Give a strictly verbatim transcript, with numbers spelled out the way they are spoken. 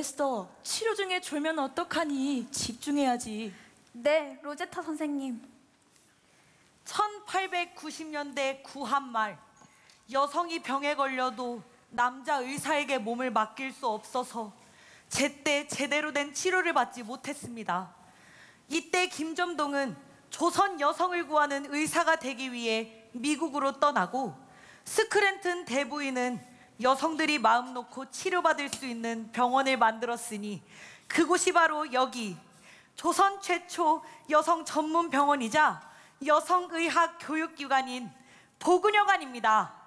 에스더, 치료 중에 졸면 어떡하니? 집중해야지. 네, 로제타 선생님. 천팔백구십 년대 구한 말, 여성이 병에 걸려도 남자 의사에게 몸을 맡길 수 없어서 제때 제대로 된 치료를 받지 못했습니다. 이때 김점동은 조선 여성을 구하는 의사가 되기 위해 미국으로 떠나고, 스크랜튼 대부인은 여성들이 마음 놓고 치료받을 수 있는 병원을 만들었으니 그곳이 바로 여기 조선 최초 여성 전문 병원이자 여성의학 교육기관인 보근여관입니다.